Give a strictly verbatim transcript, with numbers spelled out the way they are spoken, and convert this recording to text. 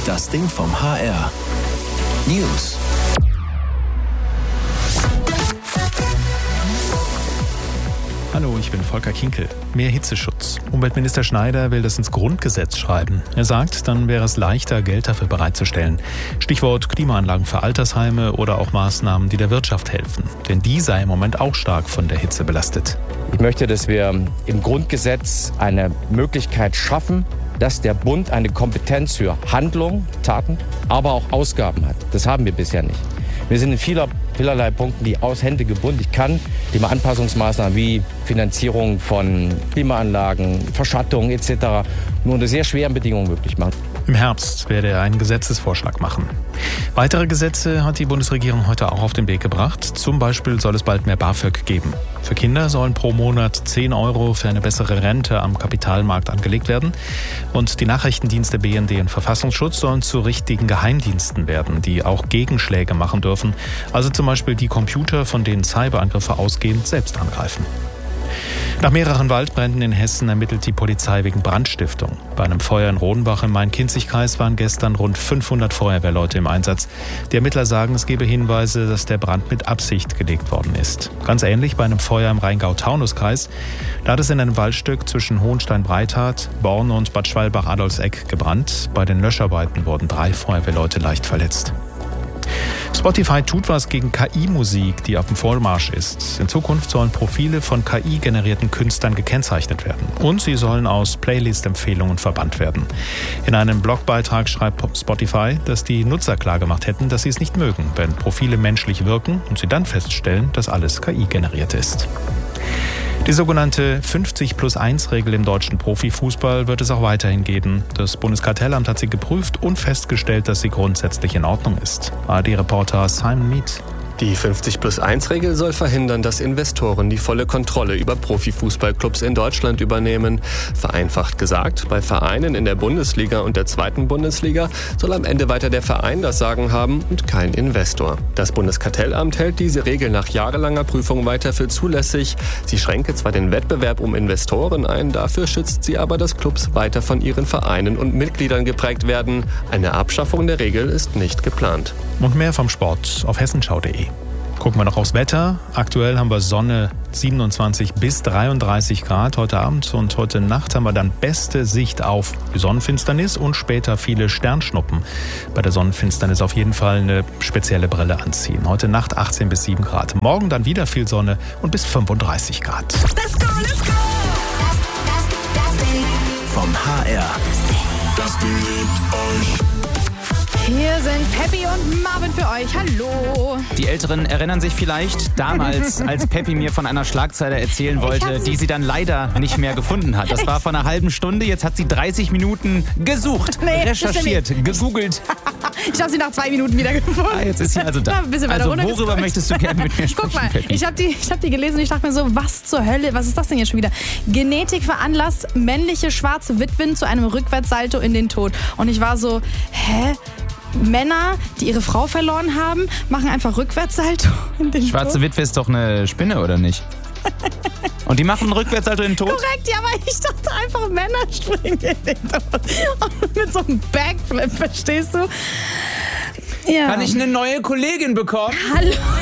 Das Ding vom H R. News. Hallo, ich bin Volker Kinkel. Mehr Hitzeschutz. Umweltminister Schneider will das ins Grundgesetz schreiben. Er sagt, dann wäre es leichter, Geld dafür bereitzustellen. Stichwort Klimaanlagen für Altersheime oder auch Maßnahmen, die der Wirtschaft helfen. Denn die sei im Moment auch stark von der Hitze belastet. Ich möchte, dass wir im Grundgesetz eine Möglichkeit schaffen, dass der Bund eine Kompetenz für Handlung, Taten, aber auch Ausgaben hat. Das haben wir bisher nicht. Wir sind in vieler, vielerlei Punkten die Hände gebunden. Ich kann Klimaanpassungsmaßnahmen wie Finanzierung von Klimaanlagen, Verschattung et cetera nur unter sehr schweren Bedingungen möglich machen. Im Herbst werde er einen Gesetzesvorschlag machen. Weitere Gesetze hat die Bundesregierung heute auch auf den Weg gebracht. Zum Beispiel soll es bald mehr BAföG geben. Für Kinder sollen pro Monat zehn Euro für eine bessere Rente am Kapitalmarkt angelegt werden. Und die Nachrichtendienste B N D und Verfassungsschutz sollen zu richtigen Geheimdiensten werden, die auch Gegenschläge machen dürfen. Also zum Beispiel die Computer, von denen Cyberangriffe ausgehen, selbst angreifen. Nach mehreren Waldbränden in Hessen ermittelt die Polizei wegen Brandstiftung. Bei einem Feuer in Rodenbach im Main-Kinzig-Kreis waren gestern rund fünfhundert Feuerwehrleute im Einsatz. Die Ermittler sagen, es gebe Hinweise, dass der Brand mit Absicht gelegt worden ist. Ganz ähnlich bei einem Feuer im Rheingau-Taunus-Kreis. Da hat es in einem Waldstück zwischen Hohenstein-Breithart, Born und Bad Schwalbach-Adolfseck gebrannt. Bei den Löscharbeiten wurden drei Feuerwehrleute leicht verletzt. Spotify tut was gegen K I-Musik, die auf dem Vormarsch ist. In Zukunft sollen Profile von K I-generierten Künstlern gekennzeichnet werden. Und sie sollen aus Playlist-Empfehlungen verbannt werden. In einem Blogbeitrag schreibt Spotify, dass die Nutzer klargemacht hätten, dass sie es nicht mögen, wenn Profile menschlich wirken und sie dann feststellen, dass alles K I-generiert ist. Die sogenannte fünfzig plus eins Regel im deutschen Profifußball wird es auch weiterhin geben. Das Bundeskartellamt hat sie geprüft und festgestellt, dass sie grundsätzlich in Ordnung ist. A R D-Reporter Simon Mead. Die fünfzig plus eins Regel soll verhindern, dass Investoren die volle Kontrolle über Profifußballclubs in Deutschland übernehmen. Vereinfacht gesagt, bei Vereinen in der Bundesliga und der zweiten Bundesliga soll am Ende weiter der Verein das Sagen haben und kein Investor. Das Bundeskartellamt hält diese Regel nach jahrelanger Prüfung weiter für zulässig. Sie schränke zwar den Wettbewerb um Investoren ein, dafür schützt sie aber, dass Clubs weiter von ihren Vereinen und Mitgliedern geprägt werden. Eine Abschaffung der Regel ist nicht geplant. Und mehr vom Sport auf hessenschau punkt de. Gucken wir noch aufs Wetter. Aktuell haben wir Sonne, siebenundzwanzig bis dreiunddreißig Grad heute Abend. Und heute Nacht haben wir dann beste Sicht auf die Sonnenfinsternis und später viele Sternschnuppen. Bei der Sonnenfinsternis auf jeden Fall eine spezielle Brille anziehen. Heute Nacht achtzehn bis sieben Grad. Morgen dann wieder viel Sonne und bis fünfunddreißig Grad. Let's go, let's go! Das, das, das Ding vom H R. Das Ding liebt euch. Hier sind Peppi und Marvin für euch. Hallo. Die Älteren erinnern sich vielleicht damals, als Peppi mir von einer Schlagzeile erzählen wollte, die sie dann leider nicht mehr gefunden hat. Das war vor einer halben Stunde. Jetzt hat sie dreißig Minuten gesucht, nee, recherchiert, gegoogelt. Ich habe sie nach zwei Minuten wieder gefunden. Ah, jetzt ist sie also da. Ja, ein bisschen weiter also worüber runter möchtest du gerne mit mir sprechen, Guck mal, Peppi? ich habe die, ich hab die gelesen und ich dachte mir so, was zur Hölle, was ist das denn jetzt schon wieder? Genetik veranlasst männliche schwarze Witwen zu einem Rückwärtssalto in den Tod. Und ich war so, hä? Männer, die ihre Frau verloren haben, machen einfach Rückwärtssalto in den Schwarze Tod. Witwe ist doch eine Spinne, oder nicht? Und die machen einen Rückwärtssalto in den Tod? Korrekt, ja, aber ich dachte einfach, Männer springen in den Tod. Und mit so einem Backflip, verstehst du? Ja. Kann ich eine neue Kollegin bekommen? Hallo.